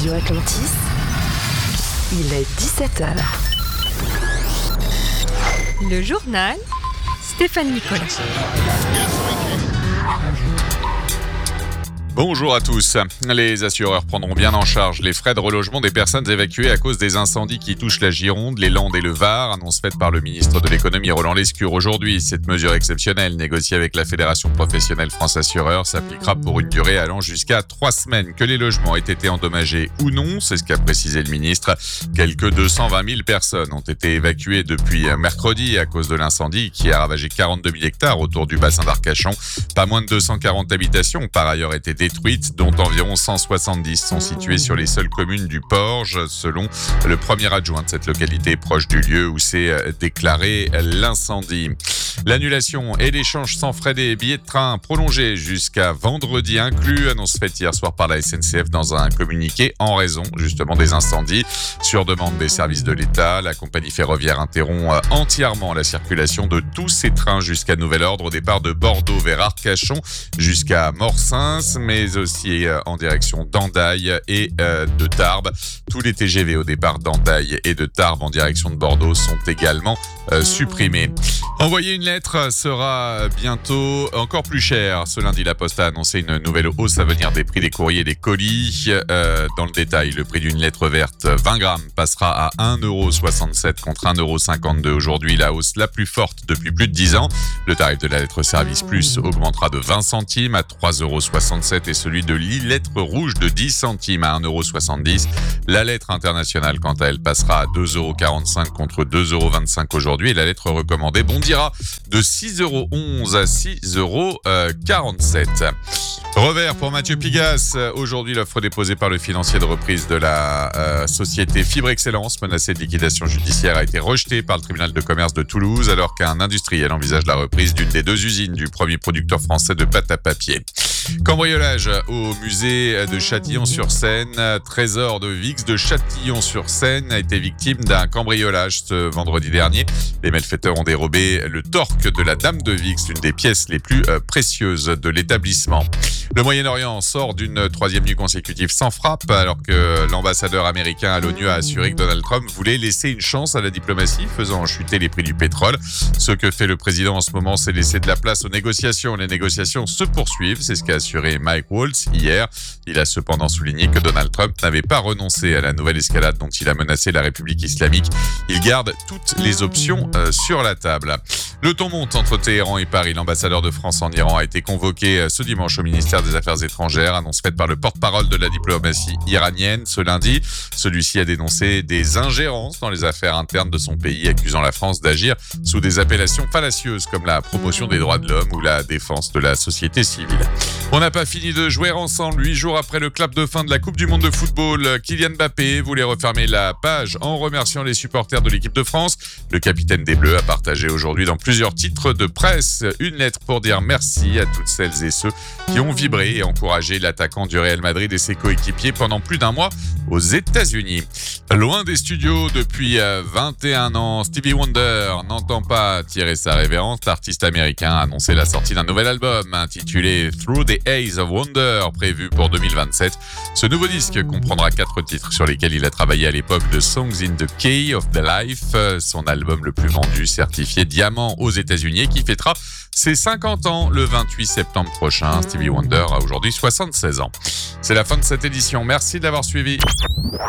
Radio Atlantis, il est 17h. Le journal Stéphane Nicolas. Bonjour à tous. Les assureurs prendront bien en charge les frais de relogement des personnes évacuées à cause des incendies qui touchent la Gironde, les Landes et le Var. Annonce faite par le ministre de l'économie Roland Lescure aujourd'hui. Cette mesure exceptionnelle négociée avec la Fédération professionnelle France Assureurs s'appliquera pour une durée allant jusqu'à 3 semaines. Que les logements aient été endommagés ou non, c'est ce qu'a précisé le ministre. Quelques 220 000 personnes ont été évacuées depuis mercredi à cause de l'incendie qui a ravagé 42 000 hectares autour du bassin d'Arcachon. Pas moins de 240 habitations ont par ailleurs été détruites, dont environ 170 sont situées sur les seules communes du Porge, selon le premier adjoint de cette localité proche du lieu où s'est déclaré l'incendie. L'annulation et l'échange sans frais des billets de train prolongés jusqu'à vendredi inclus, annonce faite hier soir par la SNCF dans un communiqué en raison justement des incendies. Sur demande des services de l'État, la compagnie ferroviaire interrompt entièrement la circulation de tous ces trains jusqu'à nouvel ordre au départ de Bordeaux vers Arcachon jusqu'à Morsins, mais aussi en direction d'Andaille et de Tarbes. Tous les TGV au départ d'Andaille et de Tarbes en direction de Bordeaux sont également supprimés. Envoyer une lettre sera bientôt encore plus cher. Ce lundi, la Poste a annoncé une nouvelle hausse à venir des prix des courriers et des colis. Dans le détail, le prix d'une lettre verte 20 grammes passera à 1,67€ contre 1,52€ aujourd'hui, la hausse la plus forte depuis plus de 10 ans. Le tarif de la lettre Service Plus augmentera de 20 centimes à 3,67€ et celui de l'e-lettre rouge de 10 centimes à 1,70€. La lettre internationale, quant à elle, passera à 2,45€ contre 2,25€ aujourd'hui et la lettre recommandée bondira de 6,11€ à 6,47€. Revers pour Mathieu Pigasse. Aujourd'hui, l'offre déposée par le financier de reprise de la société Fibre Excellence, menacée de liquidation judiciaire, a été rejetée par le tribunal de commerce de Toulouse, alors qu'un industriel envisage la reprise d'une des 2 usines du premier producteur français de pâte à papier. Cambriolage au musée de Châtillon-sur-Seine. Trésor de Vix de Châtillon-sur-Seine a été victime d'un cambriolage ce vendredi dernier. Les malfaiteurs ont dérobé le torque de la Dame de Vix, l'une des pièces les plus précieuses de l'établissement. Le Moyen-Orient sort d'une 3e nuit consécutive sans frappe, alors que l'ambassadeur américain à l'ONU a assuré que Donald Trump voulait laisser une chance à la diplomatie, faisant chuter les prix du pétrole. Ce que fait le président en ce moment, c'est laisser de la place aux négociations. Les négociations se poursuivent, c'est ce qu'a assuré Mike Waltz hier. Il a cependant souligné que Donald Trump n'avait pas renoncé à la nouvelle escalade dont il a menacé la République islamique. Il garde toutes les options sur la table. Le ton monte entre Téhéran et Paris. L'ambassadeur de France en Iran a été convoqué ce dimanche au ministère des Affaires étrangères, annonce faite par le porte-parole de la diplomatie iranienne ce lundi. Celui-ci a dénoncé des ingérences dans les affaires internes de son pays, accusant la France d'agir sous des appellations fallacieuses comme la promotion des droits de l'homme ou la défense de la société civile. On n'a pas fini de jouer ensemble. 8 jours après le clap de fin de la Coupe du Monde de football, Kylian Mbappé voulait refermer la page en remerciant les supporters de l'équipe de France. Le capitaine des Bleus a partagé aujourd'hui dans plusieurs titres de presse une lettre pour dire merci à toutes celles et ceux qui ont vibré et encouragé l'attaquant du Real Madrid et ses coéquipiers pendant plus d'un mois aux États-Unis. Loin des studios depuis 21 ans, Stevie Wonder n'entend pas tirer sa révérence. L'artiste américain a annoncé la sortie d'un nouvel album intitulé Through the Haze of Wonder, prévu pour 2027. Ce nouveau disque comprendra 4 titres sur lesquels il a travaillé à l'époque de Songs in the Key of the Life, son album le plus vendu, certifié diamant aux États-Unis, qui fêtera ses 50 ans le 28 septembre prochain. Stevie Wonder a aujourd'hui 76 ans. C'est la fin de cette édition. Merci de l'avoir suivi.